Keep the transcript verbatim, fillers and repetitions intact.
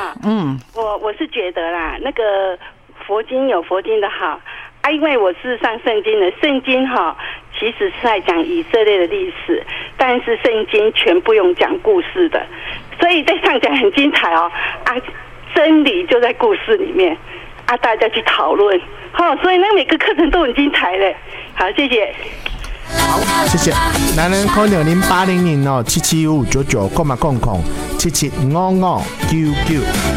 哈，嗯，我我是觉得啦，那个佛经有佛经的好啊，因为我是上圣经的，圣经哈其实是在讲以色列的历史，但是圣经全部用讲故事的，所以在上讲很精彩哦啊，真理就在故事里面啊，大家去讨论，好，所以那每个课程都很精彩嘞。好，谢谢。 好，谢谢。男人可能零八零零哦，七七五九九，购买共控七七五五九九。